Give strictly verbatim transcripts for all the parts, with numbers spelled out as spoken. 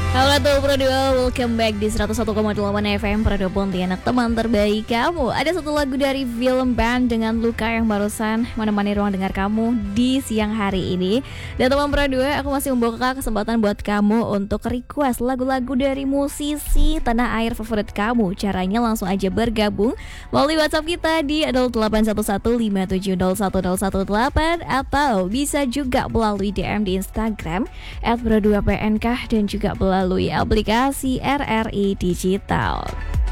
Halo tuh Pro dua, welcome back di seratus satu koma delapan F M Pro dua Pontianak, teman terbaik kamu. Ada satu lagu dari Film Band dengan Luka yang barusan menemani ruang dengar kamu di siang hari ini. Dan teman Pro dua, aku masih membuka kesempatan buat kamu untuk request lagu-lagu dari musisi tanah air favorit kamu. Caranya langsung aja bergabung melalui WhatsApp kita di nol delapan satu satu lima tujuh nol satu nol satu delapan, atau bisa juga melalui D M di Instagram et pro dua p n k dan juga melalui aplikasi R R I Digital.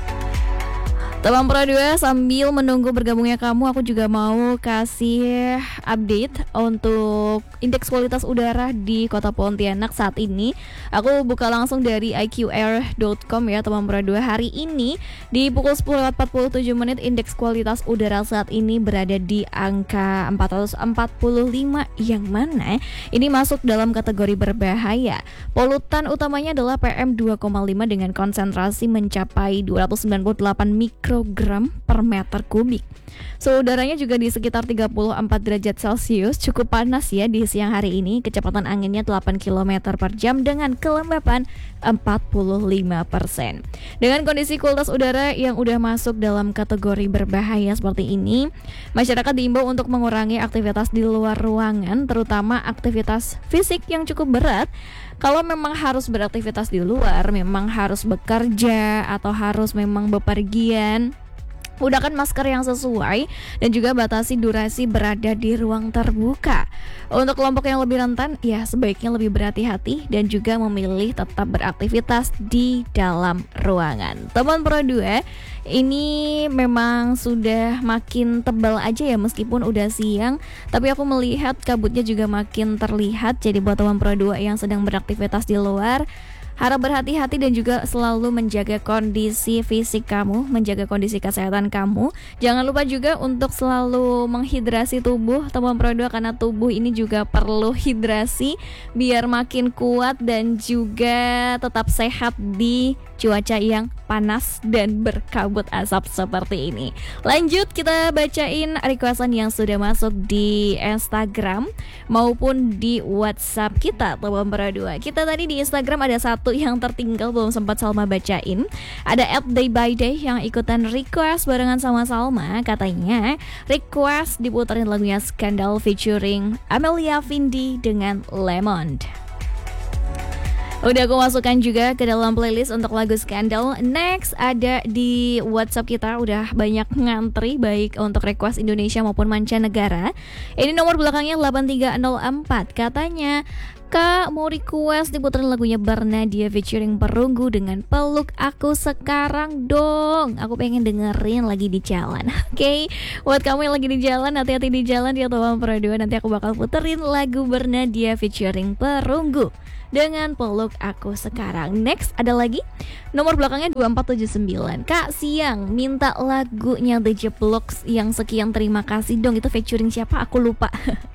Teman Pro dua, sambil menunggu bergabungnya kamu, aku juga mau kasih update untuk indeks kualitas udara di Kota Pontianak saat ini. Aku buka langsung dari i q air dot com ya teman Pro dua. Hari ini di pukul sepuluh lewat empat puluh tujuh menit indeks kualitas udara saat ini berada di angka empat ratus empat puluh lima, yang mana ini masuk dalam kategori berbahaya. Polutan utamanya adalah P M dua koma lima dengan konsentrasi mencapai dua ratus sembilan puluh delapan mikrogram per meter kubik. Suhu udaranya juga di sekitar tiga puluh empat derajat Celcius, cukup panas ya di siang hari ini. Kecepatan anginnya delapan kilometer per jam dengan kelembapan empat puluh lima persen. Dengan kondisi kualitas udara yang udah masuk dalam kategori berbahaya seperti ini, masyarakat diimbau untuk mengurangi aktivitas di luar ruangan, terutama aktivitas fisik yang cukup berat. Kalau memang harus beraktivitas di luar, memang harus bekerja atau harus memang bepergian, gunakan masker yang sesuai dan juga batasi durasi berada di ruang terbuka. Untuk kelompok yang lebih rentan, ya sebaiknya lebih berhati-hati dan juga memilih tetap beraktivitas di dalam ruangan. Teman Pro dua, ini memang sudah makin tebal aja ya meskipun udah siang, tapi aku melihat kabutnya juga makin terlihat. Jadi buat teman Pro dua yang sedang beraktivitas di luar, harap berhati-hati dan juga selalu menjaga kondisi fisik kamu, menjaga kondisi kesehatan kamu. Jangan lupa juga untuk selalu menghidrasi tubuh teman Pro dua, karena tubuh ini juga perlu hidrasi biar makin kuat dan juga tetap sehat di cuaca yang panas dan berkabut asap seperti ini. Lanjut, kita bacain requestan yang sudah masuk di Instagram maupun di WhatsApp kita teman Pro dua. Kita tadi di Instagram ada satu yang tertinggal belum sempat Salma bacain. Ada at day by day yang ikutan request barengan sama Salma. Katanya request diputerin lagunya Skandal featuring Amelia Vindi dengan Lemon. Udah aku masukkan juga ke dalam playlist untuk lagu Skandal. Next ada di WhatsApp kita udah banyak ngantri, baik untuk request Indonesia maupun mancanegara. Ini nomor belakangnya delapan tiga nol empat. Katanya, Kak mau request diputerin lagunya Bernadia featuring Perunggu dengan Peluk Aku Sekarang dong. Aku pengen dengerin lagi di jalan. Oke, okay. Buat kamu yang lagi di jalan, hati-hati di jalan ya teman Pro dua. Nanti aku bakal puterin lagu Bernadia featuring Perunggu dengan Peluk Aku Sekarang. Next ada lagi nomor belakangnya dua empat tujuh sembilan. Kak siang minta lagunya The Jebloks yang Sekian Terima Kasih dong. Itu featuring siapa? Aku lupa.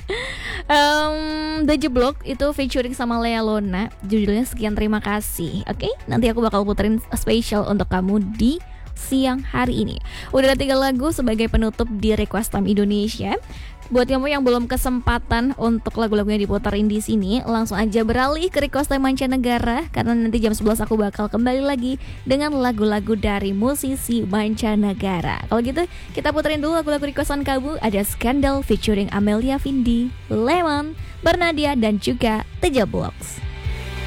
um, The Jeblok itu featuring sama Lea Lona, judulnya Sekian Terima Kasih. Oke, okay? Nanti aku bakal puterin spesial untuk kamu di siang hari ini. Udah ada tiga lagu sebagai penutup di Request Time Indonesia. Buat kamu yang belum kesempatan untuk lagu-lagunya diputerin di sini, langsung aja beralih ke Request Time mancanegara, karena nanti jam sebelas aku bakal kembali lagi dengan lagu-lagu dari musisi mancanegara. Kalau gitu, kita puterin dulu lagu-lagu requestan kamu. Ada Skandal featuring Amelia Vindi, Lemon, Bernadia dan juga The Jebloks.